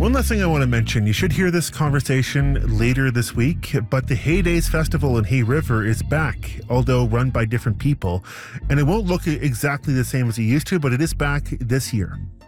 One last thing I want to mention, you should hear this conversation later this week, but the Hay Days Festival in Hay River is back, although run by different people, and it won't look exactly the same as it used to, but it is back this year.